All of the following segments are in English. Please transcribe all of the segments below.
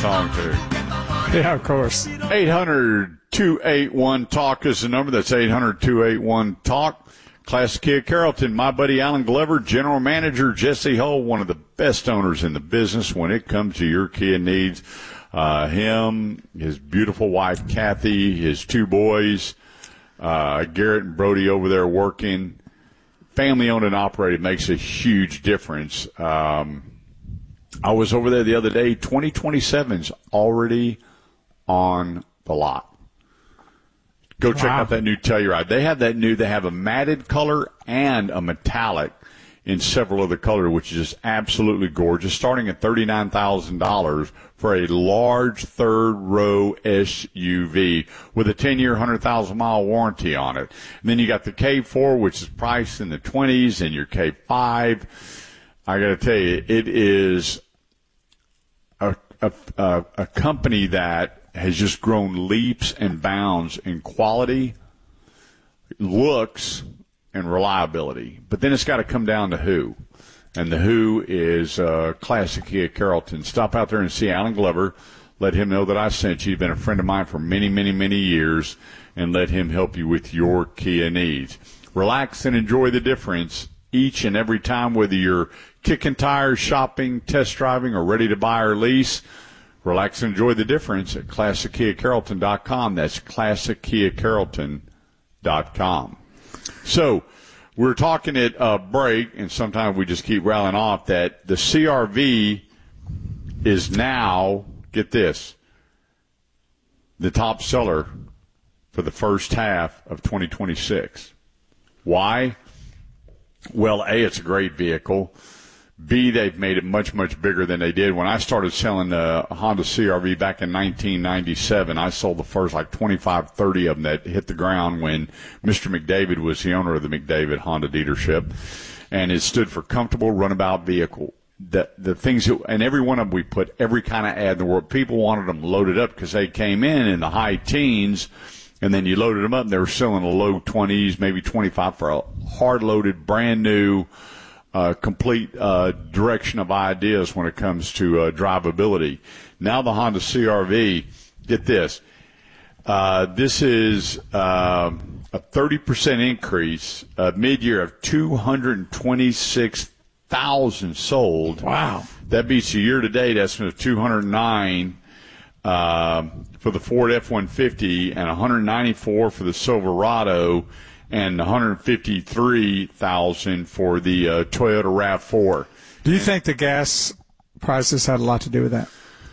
song, too. Yeah, of course. 800-281-TALK is the number. That's 800-281-TALK. Classic Kia Carrollton. My buddy Alan Glover, General Manager Jesse Hull, one of the best owners in the business when it comes to your Kia needs. Him, his beautiful wife Kathy, his two boys, Garrett and Brody over there working. Family owned and operated makes a huge difference. I was over there the other day. 2027's already on the lot. Go check out that new Telluride. They have that new. They have a matted color and a metallic in several other colors, which is just absolutely gorgeous, starting at $39,000 for a large third-row SUV with a 10-year, 100,000-mile warranty on it. And then you got the K4, which is priced in the 20s, and your K5. I got to tell you, it is a company that has just grown leaps and bounds in quality, looks, and reliability. But then it's got to come down to who. And the who is Classic Kia Carrollton. Stop out there and see Alan Glover. Let him know that I sent you. You've been a friend of mine for many, many, many years. And let him help you with your Kia needs. Relax and enjoy the difference each and every time, whether you're kicking tires, shopping, test driving, or ready to buy or lease. Relax and enjoy the difference at ClassicKiaCarrollton.com. That's ClassicKiaCarrollton.com. So we're talking at break, and sometimes we just keep rattling off that the CR-V is now, get this, the top seller for the first half of 2026. Why? Well, A, it's a great vehicle. B, they've made it much, much bigger than they did. When I started selling the Honda CR-V back in 1997, I sold the first like 25, 30 of them that hit the ground when Mr. McDavid was the owner of the McDavid Honda dealership. And it stood for comfortable runabout vehicle. The things that, and every one of them we put every kind of ad in the world. People wanted them loaded up because they came in the high teens, and then you loaded them up and they were selling the low 20s, maybe 25 for a hard-loaded, brand new, complete direction of ideas when it comes to drivability. Now the Honda CR-V, get this, this is a 30% increase, mid-year of 226,000 sold. Wow. That beats the year-to-date estimate of 209 for the Ford F-150 and 194 for the Silverado, and 153,000 for the Toyota RAV4. Do you think the gas prices had a lot to do with that?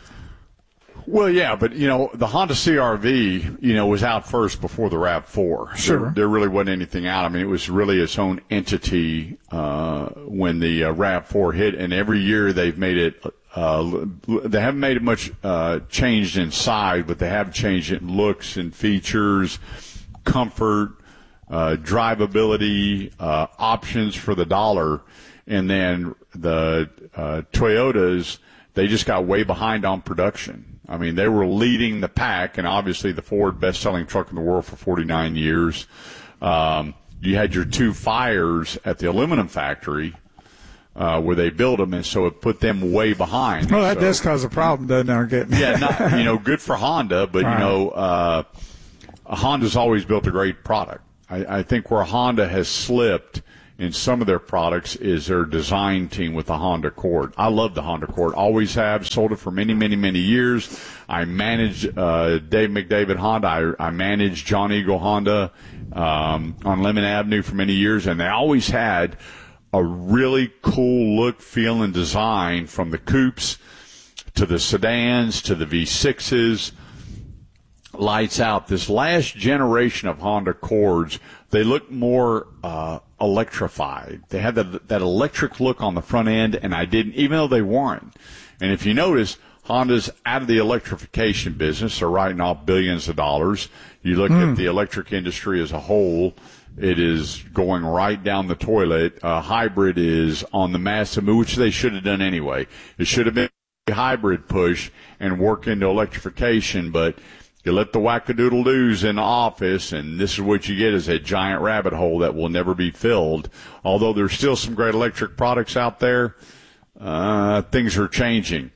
Well, yeah, but, the Honda CR-V, was out first before the RAV4. Sure. There really wasn't anything out. I mean, it was really its own entity when the RAV4 hit, and every year they've made it they haven't made it much changed in size, but they have changed it in looks and features, comfort, drivability, options for the dollar. And then the Toyotas, they just got way behind on production. I mean, they were leading the pack, and obviously the Ford best-selling truck in the world for 49 years. You had your two fires at the aluminum factory where they build them, and so it put them way behind. Well, that does cause a problem, doesn't it? Yeah, good for Honda, but, right. Honda's always built a great product. I think where Honda has slipped in some of their products is their design team with the Honda Accord. I love the Honda Accord. Always have. Sold it for many, many, many years. I managed Dave McDavid Honda. I managed John Eagle Honda on Lemon Avenue for many years, and they always had a really cool look, feel, and design from the coupes to the sedans to the V6s. Lights out. This last generation of Honda Accords, they look more electrified. They had that electric look on the front end, and I didn't, even though they weren't. And if you notice, Honda's out of the electrification business. They're writing off billions of dollars. You look at the electric industry as a whole, it is going right down the toilet. Hybrid is on the massive move, which they should have done anyway. It should have been a hybrid push and work into electrification, but you let the wackadoodle-doos in the office, and this is what you get, is a giant rabbit hole that will never be filled. Although there's still some great electric products out there, things are changing.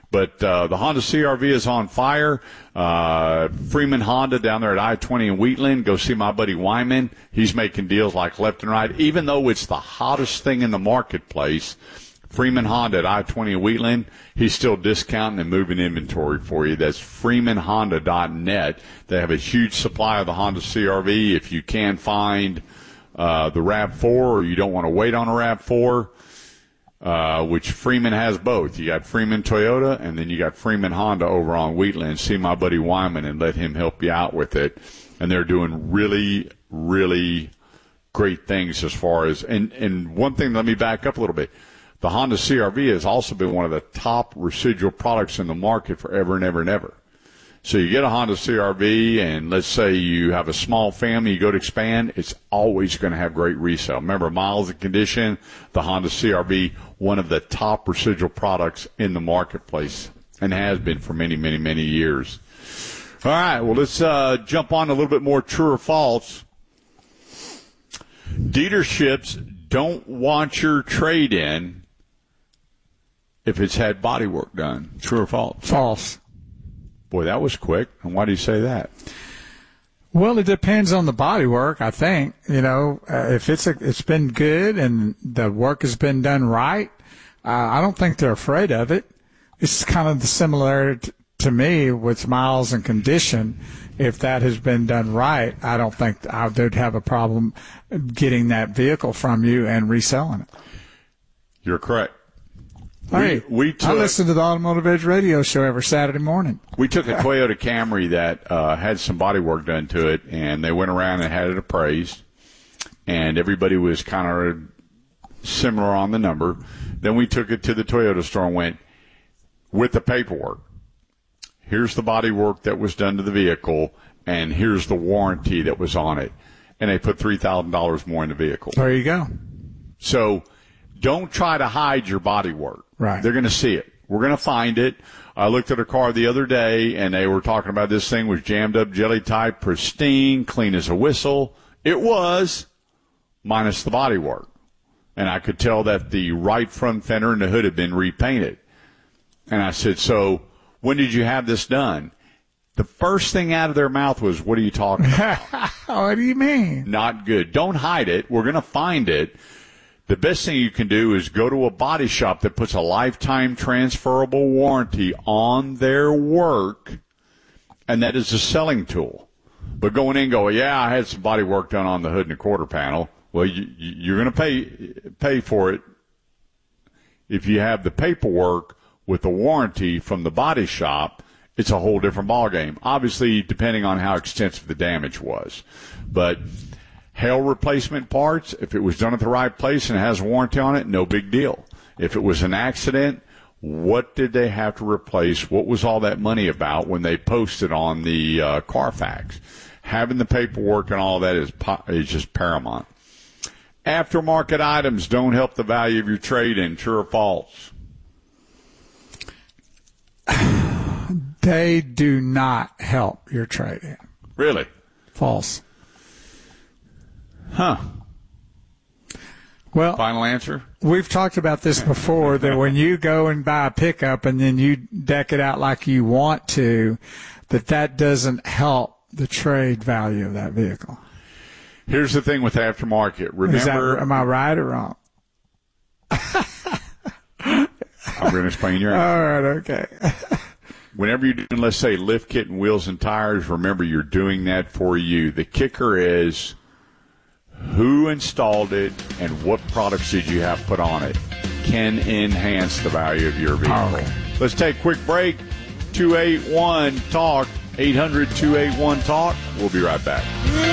But the Honda CR-V is on fire. Freeman Honda down there at I-20 in Wheatland. Go see my buddy Wyman. He's making deals like left and right. Even though it's the hottest thing in the marketplace, Freeman Honda at I-20 in Wheatland, he's still discounting and moving inventory for you. That's freemanhonda.net. They have a huge supply of the Honda CR-V. If you can find the RAV4 or you don't want to wait on a RAV4, which Freeman has both. You got Freeman Toyota, and then you got Freeman Honda over on Wheatland. See my buddy Wyman and let him help you out with it. And they're doing really, really great things as far as – and one thing, let me back up a little bit. The Honda CR-V has also been one of the top residual products in the market forever and ever and ever. So you get a Honda CR-V, and let's say you have a small family, you go to expand, it's always going to have great resale. Remember, miles and condition, the Honda CR-V, one of the top residual products in the marketplace, and has been for many, many, many years. All right, well, let's jump on a little bit more true or false. Dealerships don't want your trade-in if it's had body work done. True or false? False. Boy, that was quick. And why do you say that? Well, it depends on the body work, I think. You know, if it's been good and the work has been done right, I don't think they're afraid of it. It's kind of similar to me with miles and condition. If that has been done right, I don't think they'd have a problem getting that vehicle from you and reselling it. You're correct. I listen to the Automotive Edge radio show every Saturday morning. We took a Toyota Camry that had some body work done to it, and they went around and had it appraised, and everybody was kind of similar on the number. Then we took it to the Toyota store and went, with the paperwork, here's the body work that was done to the vehicle, and here's the warranty that was on it. And they put $3,000 more in the vehicle. There you go. So don't try to hide your body work. Right. They're going to see it. We're going to find it. I looked at a car the other day, and they were talking about this thing was jammed up, jelly type, pristine, clean as a whistle. It was, minus the body work. And I could tell that the right front fender and the hood had been repainted. And I said, so when did you have this done? The first thing out of their mouth was, what are you talking about? What do you mean? Not good. Don't hide it. We're going to find it. The best thing you can do is go to a body shop that puts a lifetime transferable warranty on their work, and that is a selling tool. But going in and go, yeah, I had some body work done on the hood and the quarter panel. Well, you're going to pay for it if you have the paperwork with the warranty from the body shop. It's a whole different ballgame. Obviously, depending on how extensive the damage was. But hail replacement parts, if it was done at the right place and it has a warranty on it, no big deal. If it was an accident, what did they have to replace? What was all that money about when they posted on the Carfax? Having the paperwork and all that is just paramount. Aftermarket items don't help the value of your trade-in. True or false? They do not help your trade-in. Really? False. Huh. Well, final answer? We've talked about this before, that when you go and buy a pickup and then you deck it out like you want to, that doesn't help the trade value of that vehicle. Here's the thing with aftermarket. Remember, am I right or wrong? I'm going to explain your answer. All right, okay. Whenever you're doing, let's say, lift kit and wheels and tires, remember you're doing that for you. The kicker is who installed it and what products did you have put on it can enhance the value of your vehicle. Okay. Let's take a quick break. 281-TALK, 800-281-TALK. We'll be right back.